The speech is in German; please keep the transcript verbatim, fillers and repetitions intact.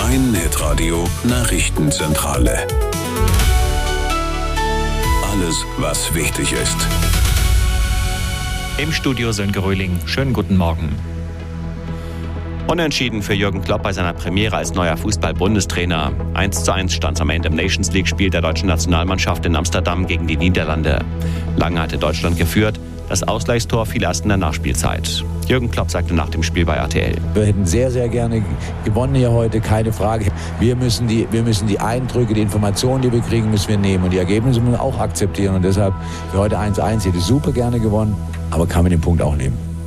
Rhein Hitradio Nachrichtenzentrale. Alles, was wichtig ist. Im Studio Sönke Röhling. Schönen guten Morgen. Unentschieden für Jürgen Klopp bei seiner Premiere als neuer Fußball-Bundestrainer. eins zu eins stand es am Ende im Nations League-Spiel der deutschen Nationalmannschaft in Amsterdam gegen die Niederlande. Lange hatte Deutschland geführt. Das Ausgleichstor fiel erst in der Nachspielzeit. Jürgen Klopp sagte nach dem Spiel bei R T L: Wir hätten sehr, sehr gerne gewonnen hier heute, keine Frage. Wir müssen die, wir müssen die Eindrücke, die Informationen, die wir kriegen, müssen wir nehmen. Und die Ergebnisse müssen wir auch akzeptieren. Und deshalb für heute eins zu eins hätte ich super gerne gewonnen, aber kann mit dem Punkt auch leben.